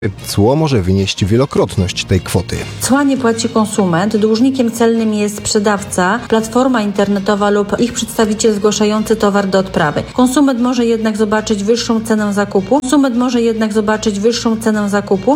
Cło może wynieść wielokrotność tej kwoty. Cła nie płaci konsument, dłużnikiem celnym jest sprzedawca, platforma internetowa lub ich przedstawiciel zgłaszający towar do odprawy. Konsument może jednak zobaczyć wyższą cenę zakupu.